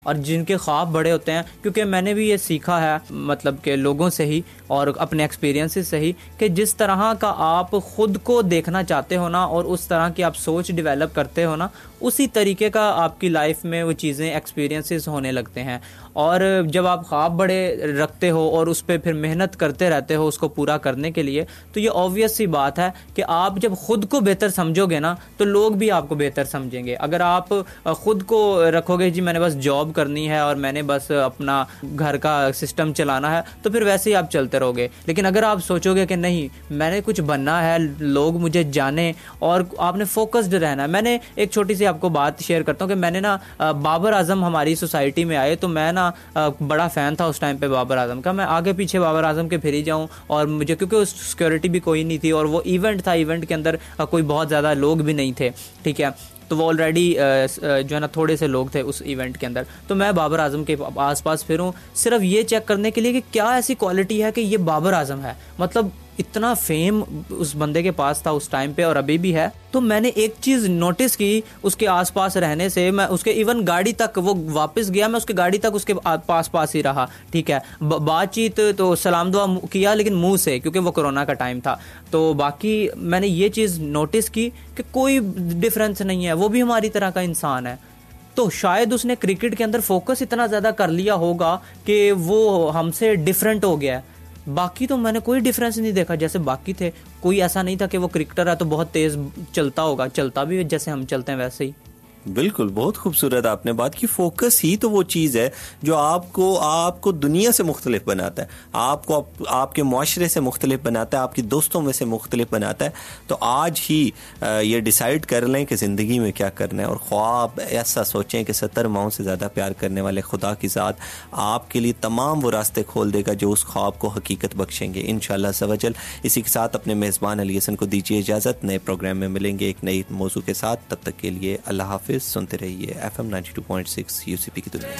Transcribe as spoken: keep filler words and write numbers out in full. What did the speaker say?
اور جن کے خواب بڑے ہوتے ہیں. کیونکہ میں نے بھی یہ سیکھا ہے مطلب کہ لوگوں سے ہی اور اپنے ایکسپیرینس سے ہی کہ جس طرح کا آپ خود کو دیکھنا چاہتے ہو نا اور اس طرح کی آپ سوچ ڈیولپ کرتے ہو نا اسی طریقے کا آپ کی لائف میں وہ چیزیں ایکسپیرینسز ہونے لگتے ہیں. اور جب آپ خواب بڑے رکھتے ہو اور اس پہ پھر محنت کرتے رہتے ہو اس کو پورا کرنے کے لیے تو یہ آبویس سی بات ہے کہ آپ جب خود کو بہتر سمجھو گے نا تو لوگ بھی آپ کو بہتر سمجھیں گے. اگر آپ خود کو رکھو گے جی میں نے بس جاب کرنی ہے اور میں نے بس اپنا گھر کا سسٹم چلانا ہے تو پھر ویسے ہی آپ چلتے رہو گے. لیکن اگر آپ سوچو گے کہ نہیں میں نے کچھ بننا ہے لوگ مجھے جانیں اور آپ نے فوکسڈ رہنا ہے. میں نے ایک چھوٹی سی آپ کو بات شیئر کرتا ہوں کہ میں نے نا بابر اعظم ہماری سوسائٹی میں آئے تو میں نا بڑا فین تھا اس ٹائم پہ بابر اعظم کا. میں آگے پیچھے بابر اعظم کے پھر ہی جاؤں اور مجھے کیونکہ اس سیکورٹی بھی کوئی نہیں تھی اور وہ ایونٹ تھا, ایونٹ کے اندر کوئی بہت زیادہ لوگ بھی نہیں تھے, ٹھیک ہے, تو وہ آلریڈی جو ہے نا تھوڑے سے لوگ تھے اس ایونٹ کے اندر. تو میں بابر اعظم کے آس پاس پھروں صرف یہ چیک کرنے کے لیے کہ کیا ایسی کوالٹی ہے کہ یہ بابر اعظم ہے. مطلب اتنا فیم اس بندے کے پاس تھا اس ٹائم پہ اور ابھی بھی ہے. تو میں نے ایک چیز نوٹس کی اس کے آس پاس رہنے سے, میں اس کے ایون گاڑی تک وہ واپس گیا میں اس کے گاڑی تک اس کے پاس پاس ہی رہا, ٹھیک ہے, بات چیت تو سلام دعا کیا لیکن منہ سے کیونکہ وہ کرونا کا ٹائم تھا. تو باقی میں نے یہ چیز نوٹس کی کہ کوئی ڈفرینس نہیں ہے, وہ بھی ہماری طرح کا انسان ہے. تو شاید اس نے کرکٹ کے اندر فوکس اتنا زیادہ کر لیا ہوگا کہ وہ ہم سے ڈفرینٹ ہو گیا ہے. باقی تو میں نے کوئی ڈیفرنس نہیں دیکھا. جیسے باقی تھے کوئی ایسا نہیں تھا کہ وہ کرکٹر ہے تو بہت تیز چلتا ہوگا, چلتا بھی جیسے ہم چلتے ہیں ویسے ہی. بالکل, بہت خوبصورت آپ نے بات کی. فوکس ہی تو وہ چیز ہے جو آپ کو آپ کو دنیا سے مختلف بناتا ہے, آپ کو آپ کے معاشرے سے مختلف بناتا ہے, آپ کی دوستوں میں سے مختلف بناتا ہے. تو آج ہی یہ ڈیسائیڈ کر لیں کہ زندگی میں کیا کرنا ہے اور خواب ایسا سوچیں کہ ستر ماہوں سے زیادہ پیار کرنے والے خدا کی ذات آپ کے لیے تمام وہ راستے کھول دے گا جو اس خواب کو حقیقت بخشیں گے انشاءاللہ عز و جل. اسی کے ساتھ اپنے میزبان علی حسن کو دیجیے اجازت. نئے پروگرام میں ملیں گے ایک نئی موضوع کے ساتھ. تب تک کے لیے اللہ حافظ. سنتے رہیے F M ninety two point six you سی پی کی دنیا.